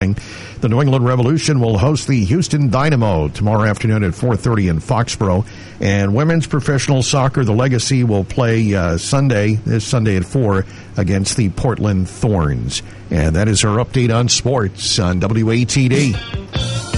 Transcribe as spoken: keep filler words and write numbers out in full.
morning. The New England Revolution will host the Houston Dynamo tomorrow afternoon at four thirty in Foxborough. And women's professional soccer, the Legacy, will play uh, Sunday, this Sunday at four, against the Portland Thorns. And that is our update on sports on W A T D.